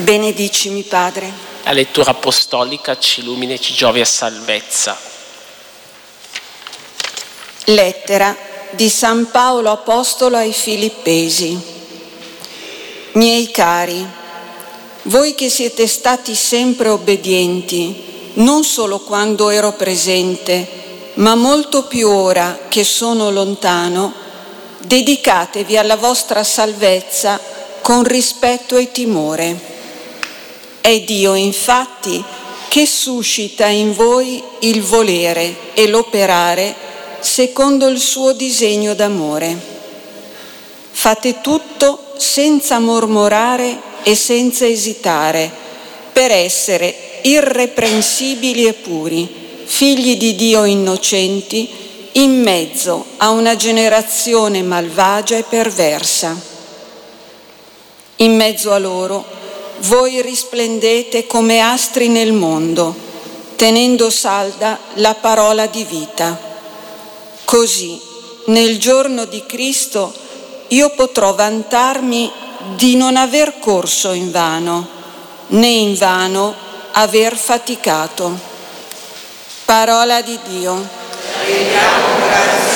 Benedicimi, Padre. La lettura apostolica ci illumina e ci giovi a salvezza. Lettera di San Paolo Apostolo ai Filippesi. Miei cari, voi che siete stati sempre obbedienti, non solo quando ero presente, ma molto più ora che sono lontano, dedicatevi alla vostra salvezza con rispetto e timore. È Dio, infatti, che suscita in voi il volere e l'operare secondo il suo disegno d'amore. Fate tutto senza mormorare e senza esitare, per essere irreprensibili e puri, figli di Dio innocenti, in mezzo a una generazione malvagia e perversa. In mezzo a loro voi risplendete come astri nel mondo, tenendo salda la parola di vita. Così, nel giorno di Cristo, io potrò vantarmi di non aver corso invano, né invano aver faticato. Parola di Dio.